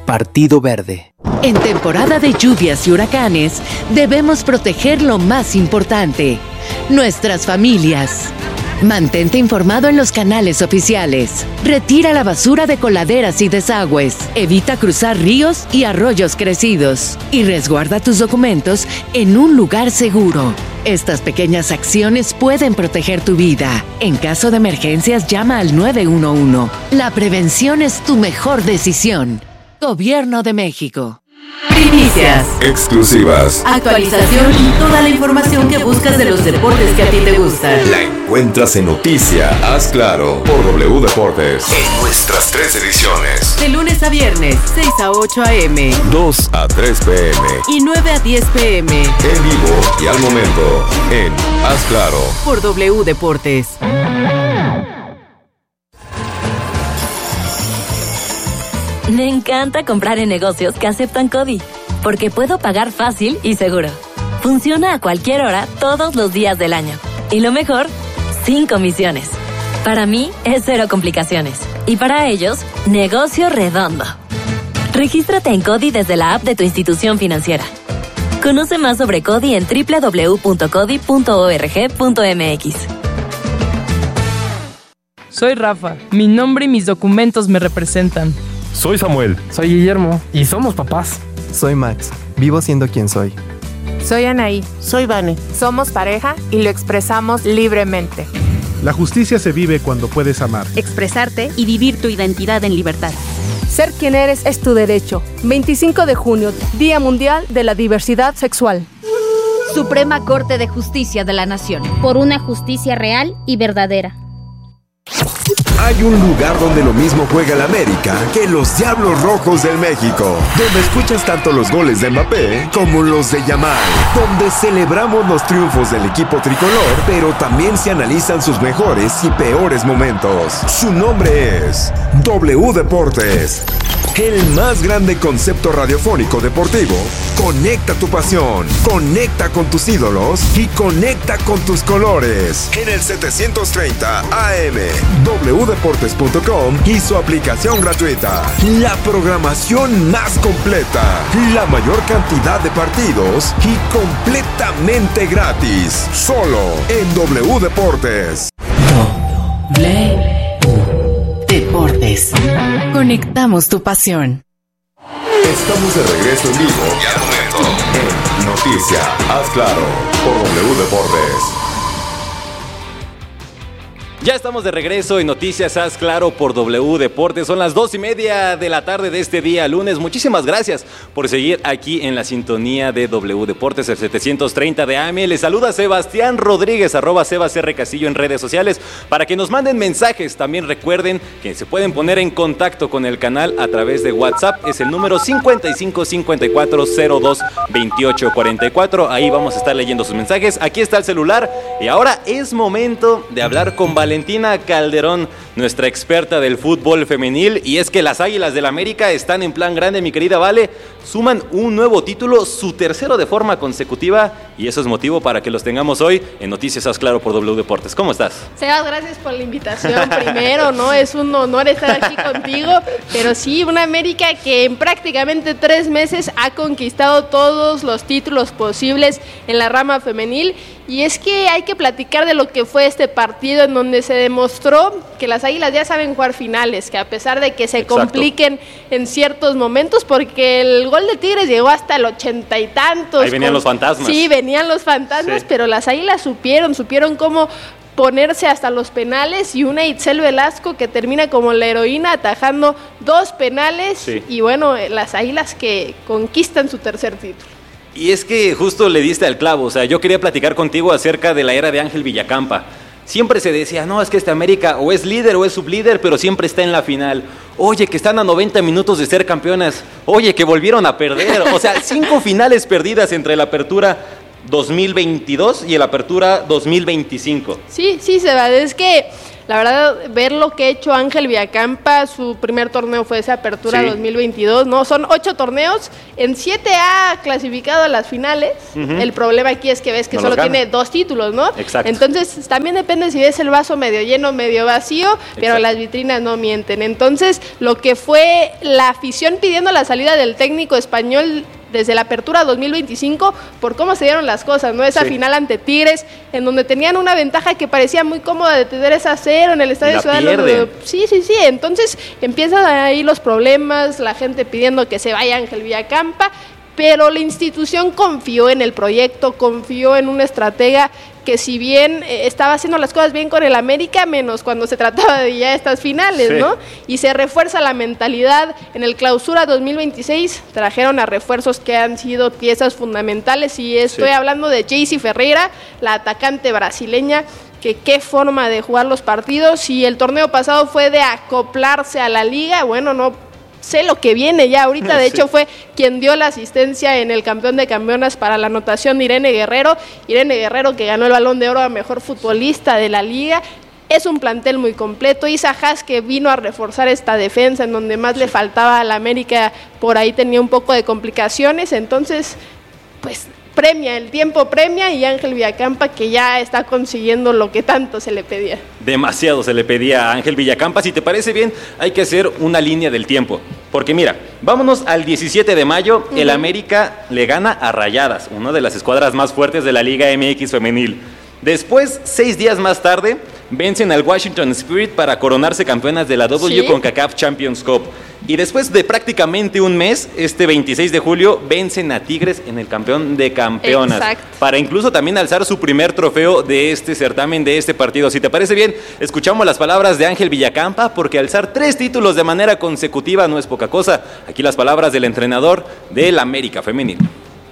Partido Verde. En temporada de lluvias y huracanes, debemos proteger lo más importante, nuestras familias. Mantente informado en los canales oficiales. Retira la basura de coladeras y desagües. Evita cruzar ríos y arroyos crecidos. Y resguarda tus documentos en un lugar seguro. Estas pequeñas acciones pueden proteger tu vida. En caso de emergencias, llama al 911. La prevención es tu mejor decisión. Gobierno de México. Primicias, exclusivas, actualización y toda la información que buscas de los deportes que a ti te gustan. La encuentras en Noticia Haz Claro por W Deportes. En nuestras 3 ediciones. De lunes a viernes, 6 a 8 a.m. 2 a 3 p.m. Y 9 a 10 p.m. En vivo y al momento en Haz Claro por W Deportes. Me encanta comprar en negocios que aceptan CODI, porque puedo pagar fácil y seguro. Funciona a cualquier hora, todos los días del año. Y lo mejor, sin comisiones. Para mí, es cero complicaciones. Y para ellos, negocio redondo. Regístrate en CODI desde la app de tu institución financiera. Conoce más sobre CODI en www.codi.org.mx. Soy Rafa. Mi nombre y mis documentos me representan. Soy Samuel. Soy Guillermo. Y somos papás. Soy Max. Vivo siendo quien soy. Soy Anaí. Soy Vane. Somos pareja y lo expresamos libremente. La justicia se vive cuando puedes amar, expresarte y vivir tu identidad en libertad. Ser quien eres es tu derecho. 25 de junio, Día Mundial de la Diversidad Sexual. Suprema Corte de Justicia de la Nación. Por una justicia real y verdadera. Hay un lugar donde lo mismo juega el América que los Diablos Rojos del México, donde escuchas tanto los goles de Mbappé como los de Yamal, donde celebramos los triunfos del equipo tricolor, pero también se analizan sus mejores y peores momentos. Su nombre es W Deportes. El más grande concepto radiofónico deportivo. Conecta tu pasión, conecta con tus ídolos y conecta con tus colores. En el 730 AM, wdeportes.com y su aplicación gratuita. La programación más completa, la mayor cantidad de partidos y completamente gratis. Solo en W Deportes. Deportes. Conectamos tu pasión. Estamos de regreso en vivo y al momento en Noticia Haz Claro por W Deportes. Ya estamos de regreso en Noticias Haz Claro por W Deportes. Son las 2:30 de la tarde de este día lunes. Muchísimas gracias por seguir aquí en la sintonía de W Deportes, el 730 de AM. Les saluda Sebastián Rodríguez, @SebasR Castillo en redes sociales, para que nos manden mensajes. También recuerden que se pueden poner en contacto con el canal a través de WhatsApp. Es el número 5554022844. Ahí vamos a estar leyendo sus mensajes. Aquí está el celular. Y ahora es momento de hablar con Valentina Calderón, nuestra experta del fútbol femenil. Y es que las Águilas del América están en plan grande, mi querida Vale. Suman un nuevo título, su tercero de forma consecutiva. Y eso es motivo para que los tengamos hoy en Noticias Haz Claro por W Deportes. ¿Cómo estás? Sebas, gracias por la invitación primero, ¿no? Es un honor estar aquí contigo. Pero sí, una América que en prácticamente 3 meses ha conquistado todos los títulos posibles en la rama femenil. Y es que hay que platicar de lo que fue este partido, en donde se demostró que las Águilas ya saben jugar finales, que a pesar de que se compliquen en ciertos momentos, porque el gol de Tigres llegó hasta el 80 y tantos. Ahí venían los fantasmas. Sí, venían los fantasmas, sí. Pero las Águilas supieron cómo ponerse hasta los penales, y una Itzel Velasco que termina como la heroína atajando 2 penales, sí. Y bueno, las Águilas que conquistan su tercer título. Y es que justo le diste al clavo. O sea, yo quería platicar contigo acerca de la era de Ángel Villacampa. Siempre se decía, no, es que esta América o es líder o es sublíder, pero siempre está en la final. Oye, que están a 90 minutos de ser campeonas. Oye, que volvieron a perder. O sea, 5 finales perdidas entre la apertura 2022 y el apertura 2025. Sí, Sebas, es que La verdad, ver lo que ha hecho Ángel Villacampa, su primer torneo fue esa apertura 2022, ¿no? Son 8 torneos, en 7 ha clasificado a las finales. El problema aquí es que ves que solo tiene 2 títulos, ¿no? Exacto. Entonces, también depende si ves el vaso medio lleno, medio vacío, pero las vitrinas no mienten. Entonces, lo que fue la afición pidiendo la salida del técnico español desde la apertura 2025, por cómo se dieron las cosas, ¿no? Esa final ante Tigres, en donde tenían una ventaja que parecía muy cómoda de tener esa 0 en el Estadio Ciudad de los... Sí, entonces empiezan ahí los problemas, la gente pidiendo que se vaya Ángel Villacampa, pero la institución confió en el proyecto, confió en una estratega que si bien estaba haciendo las cosas bien con el América, menos cuando se trataba de ya estas finales, ¿no? Y se refuerza la mentalidad. En el Clausura 2026 trajeron a refuerzos que han sido piezas fundamentales, y estoy hablando de Jaycee Ferreira, la atacante brasileña, que qué forma de jugar los partidos. Y el torneo pasado fue de acoplarse a la liga, bueno, no sé lo que viene ya ahorita, de hecho fue quien dio la asistencia en el campeón de campeonas para la anotación de Irene Guerrero que ganó el Balón de Oro a mejor futbolista de la liga. Es un plantel muy completo. Isa Haas, que vino a reforzar esta defensa en donde más le faltaba a la América, por ahí tenía un poco de complicaciones, entonces pues el tiempo premia, y Ángel Villacampa, que ya está consiguiendo lo que tanto se le pedía. Demasiado se le pedía a Ángel Villacampa. Si te parece bien, hay que hacer una línea del tiempo, porque mira, vámonos al 17 de mayo, el América le gana a Rayadas, una de las escuadras más fuertes de la Liga MX femenil. Después, 6 días más tarde, vencen al Washington Spirit para coronarse campeonas de la CONCACAF Champions Cup. Y después de prácticamente un mes, este 26 de julio, vencen a Tigres en el campeón de campeonas. Exacto. Para incluso también alzar su primer trofeo de este certamen, de este partido. Si te parece bien, escuchamos las palabras de Ángel Villacampa, porque alzar 3 títulos de manera consecutiva no es poca cosa. Aquí las palabras del entrenador del América Femenil.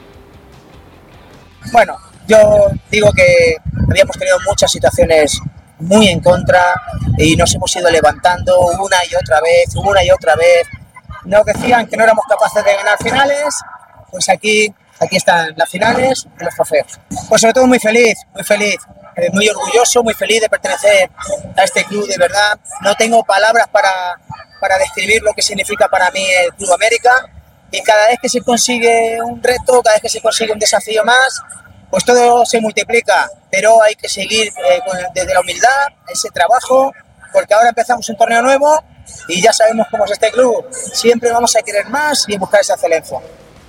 Bueno, yo digo que habíamos tenido muchas situaciones muy en contra y nos hemos ido levantando una y otra vez. Nos decían que no éramos capaces de ganar finales, pues aquí están las finales y los trofeos. Pues sobre todo muy feliz, muy orgulloso, muy feliz de pertenecer a este club, de verdad. No tengo palabras para describir lo que significa para mí el Club América, y cada vez que se consigue un reto, cada vez que se consigue un desafío más, pues todo se multiplica, pero hay que seguir desde la humildad, ese trabajo, porque ahora empezamos un torneo nuevo y ya sabemos cómo es este club. Siempre vamos a querer más y buscar esa excelencia.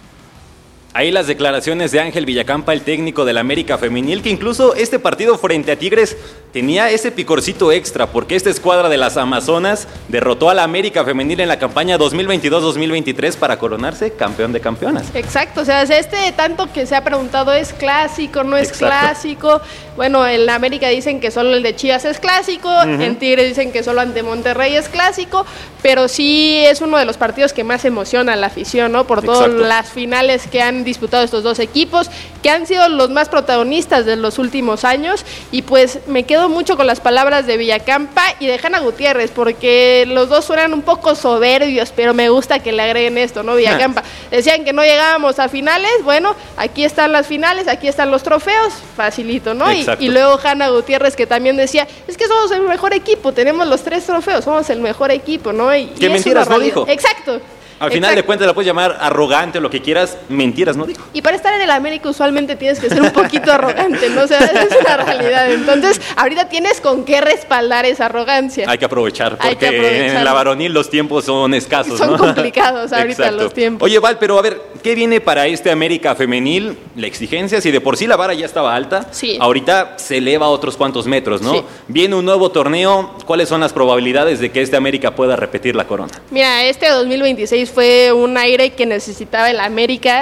Ahí las declaraciones de Ángel Villacampa, el técnico del América Femenil, que incluso este partido frente a Tigres tenía ese picorcito extra, porque esta escuadra de las Amazonas derrotó a la América Femenil en la campaña 2022-2023 para coronarse campeón de campeonas. Exacto, o sea, tanto que se ha preguntado, ¿es clásico, no es clásico? Bueno, en América dicen que solo el de Chivas es clásico, en Tigres dicen que solo ante Monterrey es clásico, pero sí es uno de los partidos que más emociona a la afición, ¿no? Por todas las finales que han disputado estos dos equipos, que han sido los más protagonistas de los últimos años. Y pues me quedo mucho con las palabras de Villacampa y de Hanna Gutiérrez, porque los dos suenan un poco soberbios, pero me gusta que le agreguen esto, ¿no? Villacampa decían que no llegábamos a finales, bueno, aquí están las finales, aquí están los trofeos, facilito, ¿no? Y luego Hanna Gutiérrez, que también decía, es que somos el mejor equipo, tenemos los 3 trofeos, somos el mejor equipo, ¿no? ¿Qué mentiras no dijo? Exacto. Al final de cuentas la puedes llamar arrogante o lo que quieras, mentiras no dijo. Y para estar en el América usualmente tienes que ser un poquito arrogante, ¿no? O sea, es una realidad. Entonces, ahorita tienes con qué respaldar esa arrogancia. Hay que aprovechar, porque en la varonil los tiempos son escasos, son complicados ahorita los tiempos. Oye, Val, pero a ver, ¿qué viene para este América Femenil? La exigencia, si de por sí la vara ya estaba alta, ahorita se eleva a otros cuantos metros, ¿no? Viene un nuevo torneo, ¿cuáles son las probabilidades de que este América pueda repetir la corona? Mira, este 2026 fue un aire que necesitaba el América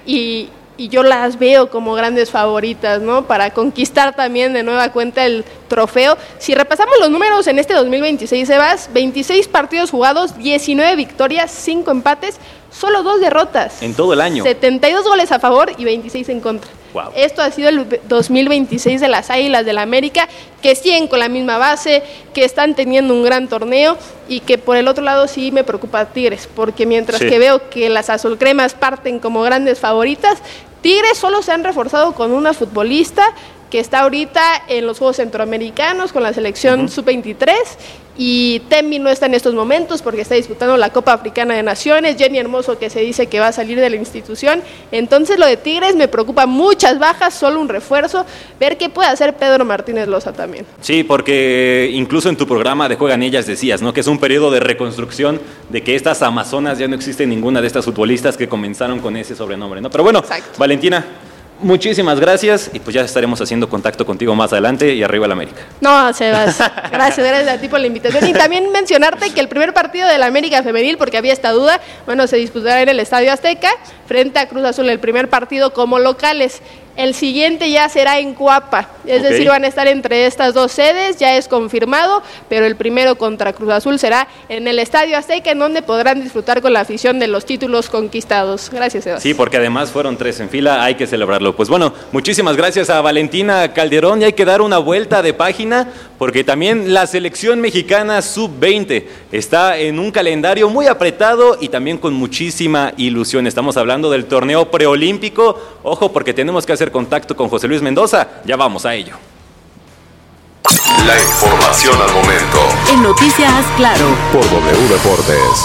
y yo las veo como grandes favoritas, ¿no? Para conquistar también de nueva cuenta el trofeo. Si repasamos los números en este 2026, Sebas, 26 partidos jugados, 19 victorias, 5 empates, solo 2 derrotas. En todo el año. 72 goles a favor y 26 en contra. Wow. Esto ha sido el 2026 de las Águilas del América, que siguen con la misma base, que están teniendo un gran torneo, y que por el otro lado sí me preocupa Tigres, porque mientras que veo que las azulcremas parten como grandes favoritas, Tigres solo se han reforzado con una futbolista que está ahorita en los Juegos Centroamericanos con la selección sub-23, y Tembi no está en estos momentos porque está disputando la Copa Africana de Naciones, Jenny Hermoso que se dice que va a salir de la institución. Entonces lo de Tigres me preocupa, muchas bajas, solo un refuerzo, ver qué puede hacer Pedro Martínez Loza también. Sí, porque incluso en tu programa de Juegan Ellas decías, ¿no?, que es un periodo de reconstrucción, de que estas amazonas ya no existe ninguna de estas futbolistas que comenzaron con ese sobrenombre, ¿no? Pero bueno, exacto. Valentina, muchísimas gracias y pues ya estaremos haciendo contacto contigo más adelante y arriba el América. No, Sebas, gracias a ti por la invitación y también mencionarte que el primer partido de la América femenil, porque había esta duda, bueno, se disputará en el Estadio Azteca frente a Cruz Azul, el primer partido como locales. El siguiente ya será en Coapa, es decir, van a estar entre estas dos sedes, ya es confirmado, pero el primero contra Cruz Azul será en el Estadio Azteca, en donde podrán disfrutar con la afición de los títulos conquistados. Gracias, Sebas. Sí, porque además fueron 3 en fila, hay que celebrarlo. Pues bueno, muchísimas gracias a Valentina Calderón y hay que dar una vuelta de página, porque también la selección mexicana sub-20 está en un calendario muy apretado y también con muchísima ilusión. Estamos hablando del torneo preolímpico. Ojo, porque tenemos que hacer contacto con José Luis Mendoza. Ya vamos a ello. La información al momento. En Noticias Claro. Por W Deportes.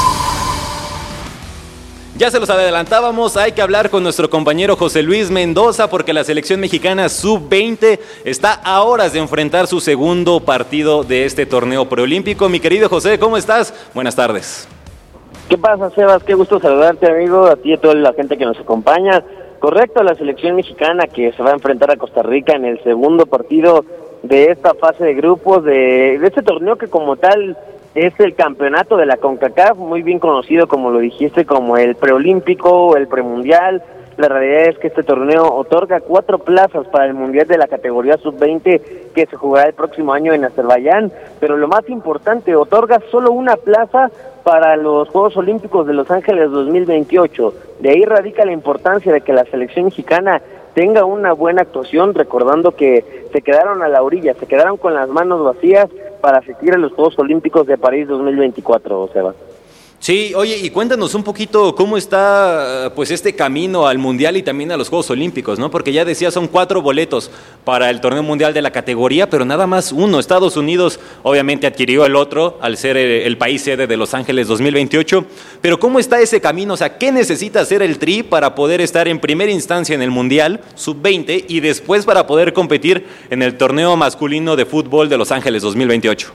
Ya se los adelantábamos, hay que hablar con nuestro compañero José Luis Mendoza porque la selección mexicana sub-20 está a horas de enfrentar su segundo partido de este torneo preolímpico. Mi querido José, ¿cómo estás? Buenas tardes. ¿Qué pasa, Sebas? Qué gusto saludarte, amigo, a ti y a toda la gente que nos acompaña. Correcto, la selección mexicana que se va a enfrentar a Costa Rica en el segundo partido de esta fase de grupos de este torneo que como tal es el campeonato de la CONCACAF, muy bien conocido, como lo dijiste, como el preolímpico, el premundial. La realidad es que este torneo otorga 4 plazas para el mundial de la categoría sub-20 que se jugará el próximo año en Azerbaiyán, pero lo más importante, otorga solo una plaza para los Juegos Olímpicos de Los Ángeles 2028. De ahí radica la importancia de que la selección mexicana tenga una buena actuación, recordando que se quedaron a la orilla, se quedaron con las manos vacías para asistir a los Juegos Olímpicos de París 2024, Sebas. Sí, oye, y cuéntanos un poquito cómo está pues este camino al Mundial y también a los Juegos Olímpicos, ¿no? Porque ya decía, son 4 boletos para el torneo mundial de la categoría, pero nada más uno. Estados Unidos obviamente adquirió el otro al ser el país sede de Los Ángeles 2028, pero ¿cómo está ese camino? O sea, ¿qué necesita hacer el Tri para poder estar en primera instancia en el Mundial sub-20 y después para poder competir en el torneo masculino de fútbol de Los Ángeles 2028?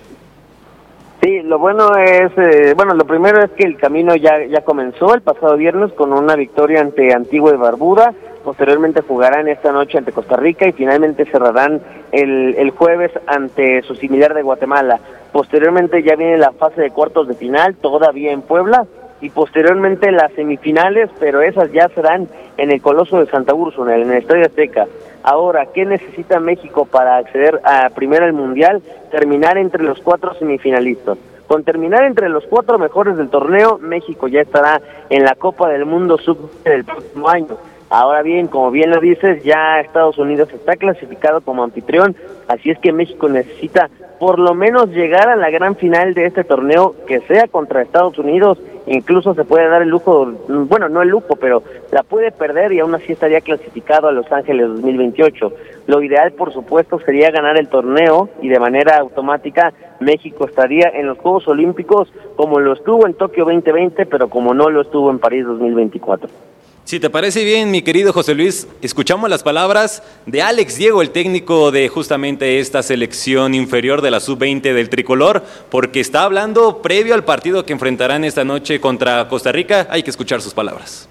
Sí, lo bueno es, lo primero es que el camino ya comenzó el pasado viernes con una victoria ante Antigua y Barbuda. Posteriormente jugarán esta noche ante Costa Rica y finalmente cerrarán el jueves ante su similar de Guatemala. Posteriormente ya viene la fase de cuartos de final, todavía en Puebla, y posteriormente las semifinales, pero esas ya serán en el Coloso de Santa Úrsula, en el Estadio Azteca. Ahora, ¿qué necesita México para acceder a primero al Mundial? Terminar entre los 4 semifinalistas. Con terminar entre los 4 mejores del torneo, México ya estará en la Copa del Mundo sub del próximo año. Ahora bien, como bien lo dices, ya Estados Unidos está clasificado como anfitrión, así es que México necesita por lo menos llegar a la gran final de este torneo, que sea contra Estados Unidos. Incluso se puede dar el lujo, bueno, no el lujo, pero la puede perder y aún así estaría clasificado a Los Ángeles 2028. Lo ideal, por supuesto, sería ganar el torneo y de manera automática México estaría en los Juegos Olímpicos como lo estuvo en Tokio 2020, pero como no lo estuvo en París 2024. Si te parece bien, mi querido José Luis, escuchamos las palabras de Alex Diego, el técnico de justamente esta selección inferior de la sub-20 del tricolor, porque está hablando previo al partido que enfrentarán esta noche contra Costa Rica. Hay que escuchar sus palabras.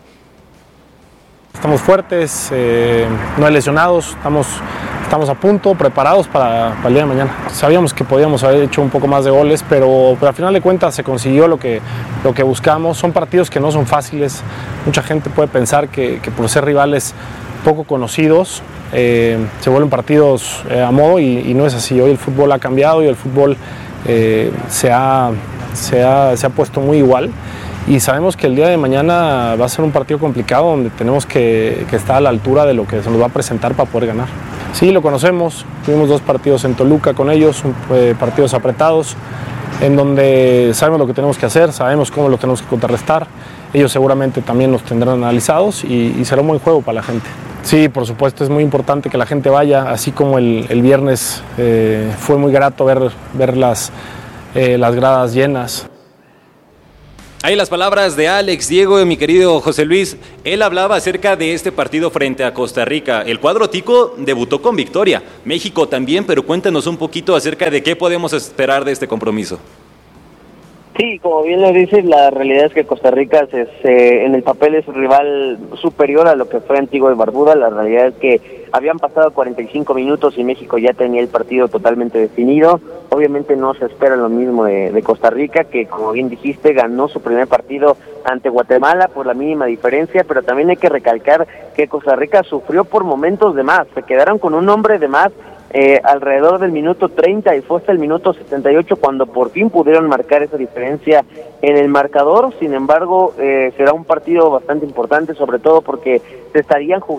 Estamos fuertes, no hay lesionados, estamos a punto, preparados para el día de mañana. Sabíamos que podíamos haber hecho un poco más de goles, pero al final de cuentas se consiguió lo que buscamos. Son partidos que no son fáciles. Mucha gente puede pensar que por ser rivales poco conocidos se vuelven partidos a modo y no es así. Hoy el fútbol ha cambiado y el fútbol se ha puesto muy igual. Y sabemos que el día de mañana va a ser un partido complicado donde tenemos que estar a la altura de lo que se nos va a presentar para poder ganar. Sí, lo conocemos, tuvimos 2 partidos en Toluca con ellos, partidos apretados, en donde sabemos lo que tenemos que hacer, sabemos cómo lo tenemos que contrarrestar. Ellos seguramente también los tendrán analizados y será un buen juego para la gente. Sí, por supuesto, es muy importante que la gente vaya, así como el viernes fue muy grato ver las gradas llenas. Ahí las palabras de Alex, Diego y mi querido José Luis. Él hablaba acerca de este partido frente a Costa Rica. El cuadro tico debutó con victoria. México también, pero cuéntanos un poquito acerca de qué podemos esperar de este compromiso. Sí, como bien lo dices, la realidad es que Costa Rica en el papel es un rival superior a lo que fue Antigua y Barbuda. La realidad es que habían pasado 45 minutos y México ya tenía el partido totalmente definido. Obviamente no se espera lo mismo de Costa Rica, que como bien dijiste, ganó su primer partido ante Guatemala por la mínima diferencia, pero también hay que recalcar que Costa Rica sufrió por momentos de más. Se quedaron con un hombre de más alrededor del minuto 30 y fue hasta el minuto 78 cuando por fin pudieron marcar esa diferencia en el marcador. Sin embargo, será un partido bastante importante, sobre todo porque se estarían jugando